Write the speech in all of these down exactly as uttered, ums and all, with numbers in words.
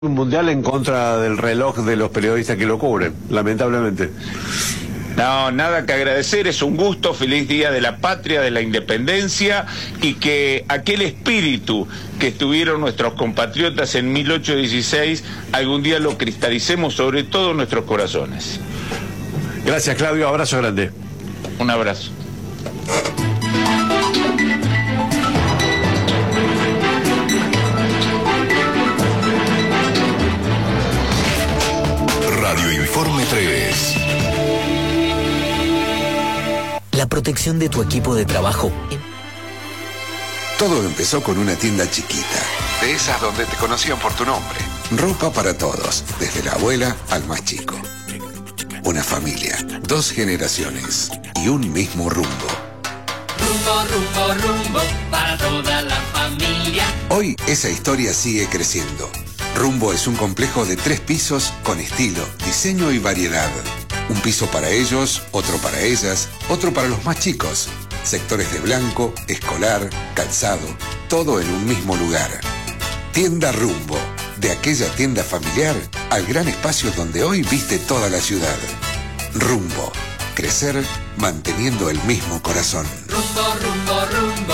mundial en contra del reloj de los periodistas que lo cubren, lamentablemente. No, nada que agradecer, es un gusto, feliz día de la patria, de la independencia, y que aquel espíritu que tuvieron nuestros compatriotas en mil ochocientos dieciséis, algún día lo cristalicemos sobre todo en nuestros corazones. Gracias, Claudio, abrazo grande. Un abrazo. Radio Informe tres. La protección de tu equipo de trabajo. Todo empezó con una tienda chiquita, de esas donde te conocían por tu nombre. Ropa para todos, desde la abuela al más chico. Una familia, dos generaciones y un mismo rumbo. Rumbo, rumbo, rumbo, para toda la familia. Hoy esa historia sigue creciendo. Rumbo es un complejo de tres pisos con estilo, diseño y variedad. Un piso para ellos, otro para ellas, otro para los más chicos. Sectores de blanco, escolar, calzado, todo en un mismo lugar. Tienda Rumbo, de aquella tienda familiar al gran espacio donde hoy viste toda la ciudad. Rumbo, crecer manteniendo el mismo corazón. Rumbo, rumbo, rumbo.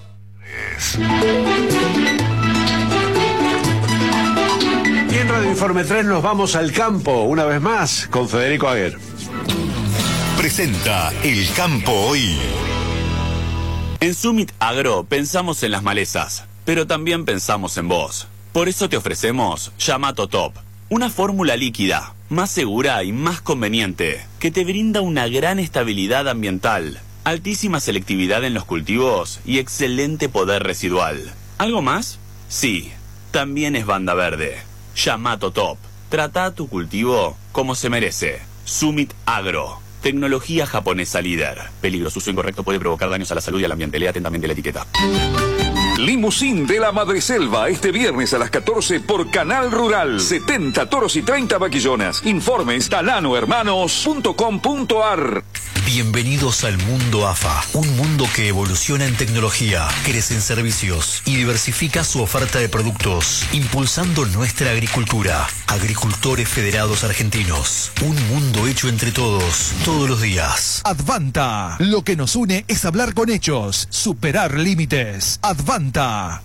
Y en Radio Informe tres nos vamos al campo, una vez más, con Federico Aguer. Presenta El Campo Hoy. En Summit Agro pensamos en las malezas, pero también pensamos en vos. Por eso te ofrecemos Yamato Top, una fórmula líquida, más segura y más conveniente, que te brinda una gran estabilidad ambiental, altísima selectividad en los cultivos y excelente poder residual. ¿Algo más? Sí, también es banda verde. Yamato Top. Trata a tu cultivo como se merece. Summit Agro. Tecnología japonesa líder. Peligro, su uso incorrecto puede provocar daños a la salud y al ambiente. Lea atentamente la etiqueta. Limusín de la Madreselva, este viernes a las catorce por Canal Rural. setenta toros y treinta vaquillonas. Informes talano hermanos punto com punto ar. Bienvenidos al mundo A F A, un mundo que evoluciona en tecnología, crece en servicios y diversifica su oferta de productos, impulsando nuestra agricultura. Agricultores Federados Argentinos, un mundo hecho entre todos, todos los días. Advanta, lo que nos une es hablar con hechos, superar límites. Advanta.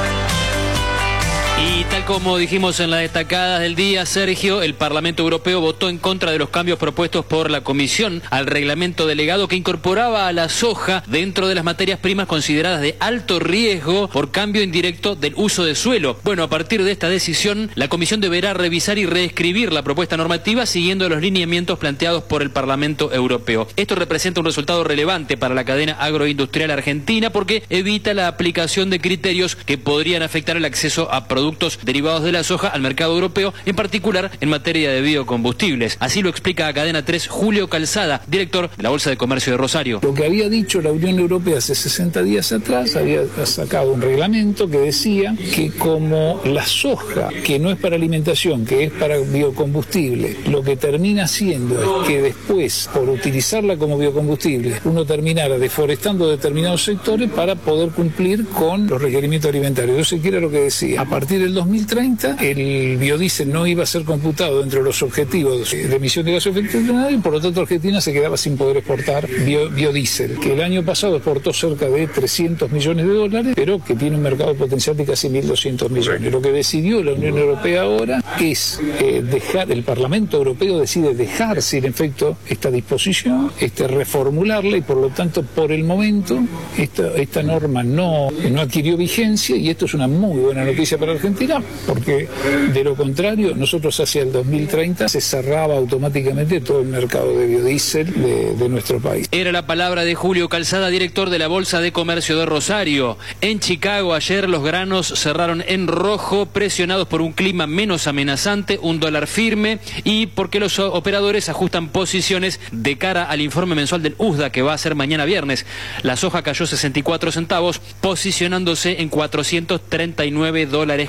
Y tal como dijimos en las destacadas del día, Sergio, el Parlamento Europeo votó en contra de los cambios propuestos por la Comisión al reglamento delegado que incorporaba a la soja dentro de las materias primas consideradas de alto riesgo por cambio indirecto del uso de suelo. Bueno, a partir de esta decisión, la Comisión deberá revisar y reescribir la propuesta normativa siguiendo los lineamientos planteados por el Parlamento Europeo. Esto representa un resultado relevante para la cadena agroindustrial argentina porque evita la aplicación de criterios que podrían afectar el acceso a productos productos derivados de la soja al mercado europeo, en particular en materia de biocombustibles. Así lo explica a Cadena tres Julio Calzada, director de la Bolsa de Comercio de Rosario. Lo que había dicho la Unión Europea hace sesenta días atrás, había sacado un reglamento que decía que como la soja, que no es para alimentación, que es para biocombustible, lo que termina siendo es que después, por utilizarla como biocombustible, uno terminara deforestando determinados sectores para poder cumplir con los requerimientos alimentarios. Entonces, ¿qué era lo que decía? A partir del dos mil treinta, el biodiesel no iba a ser computado dentro de los objetivos de emisión de gases de efecto invernadero y por lo tanto Argentina se quedaba sin poder exportar bio, biodiesel, que el año pasado exportó cerca de trescientos millones de dólares, pero que tiene un mercado potencial de casi mil doscientos millones. Lo que decidió la Unión Europea ahora es eh, dejar, el Parlamento Europeo decide dejar sin efecto esta disposición, este, reformularla y por lo tanto por el momento esta, esta norma no, no adquirió vigencia y esto es una muy buena noticia para Argentina, porque de lo contrario, nosotros hacia el dos mil treinta se cerraba automáticamente todo el mercado de biodiesel de, de nuestro país. Era la palabra de Julio Calzada, director de la Bolsa de Comercio de Rosario. En Chicago ayer los granos cerraron en rojo, presionados por un clima menos amenazante, un dólar firme y porque los operadores ajustan posiciones de cara al informe mensual del U S D A que va a ser mañana viernes. La soja cayó sesenta y cuatro centavos, posicionándose en cuatrocientos treinta y nueve dólares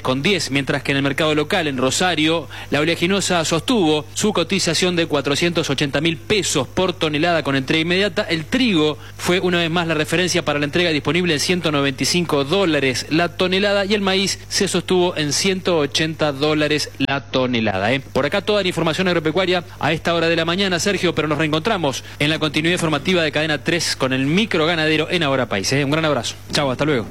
con diez, mientras que en el mercado local, en Rosario, la oleaginosa sostuvo su cotización de cuatrocientos ochenta mil pesos por tonelada con entrega inmediata. El trigo fue una vez más la referencia para la entrega, disponible en ciento noventa y cinco dólares la tonelada, y el maíz se sostuvo en ciento ochenta dólares la tonelada. ¿eh? Por acá toda la información agropecuaria a esta hora de la mañana, Sergio, pero nos reencontramos en la continuidad informativa de Cadena tres con el micro ganadero en Ahora País. ¿eh? Un gran abrazo. Chao, hasta luego.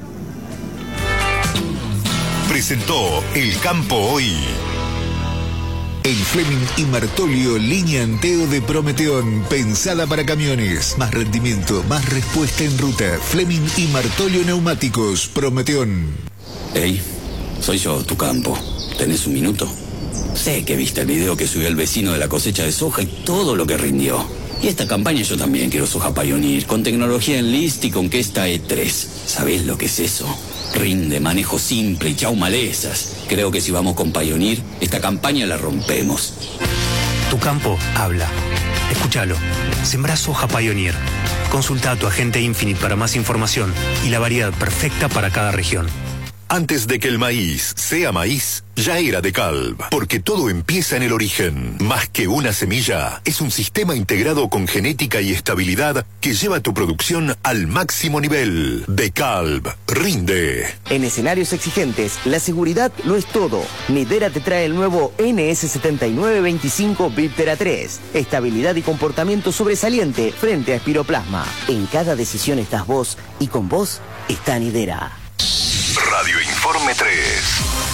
Presentó El Campo Hoy. El Fleming y Martolio, línea Anteo de Prometeón, pensada para camiones. Más rendimiento, más respuesta en ruta. Fleming y Martolio Neumáticos, Prometeón. Hey, soy yo, tu campo. ¿Tenés un minuto? Sé que viste el video que subió el vecino de la cosecha de soja y todo lo que rindió. Y esta campaña yo también quiero soja Pioneer, con tecnología Enlist y con Kesta E tres. ¿Sabés lo que es eso? Rinde, manejo simple y chau malezas. Creo que si vamos con Pioneer, esta campaña la rompemos. Tu campo habla. Escúchalo. Sembrá soja Pioneer. Consulta a tu agente Infinite para más información y la variedad perfecta para cada región. Antes de que el maíz sea maíz, ya era de Calv, porque todo empieza en el origen. Más que una semilla, es un sistema integrado con genética y estabilidad que lleva tu producción al máximo nivel. De Calv, rinde. En escenarios exigentes, la seguridad lo es todo. Nidera te trae el nuevo N S setenta y nueve veinticinco Viptera tres. Estabilidad y comportamiento sobresaliente frente a espiroplasma. En cada decisión estás vos y con vos está Nidera. Radio Informe tres.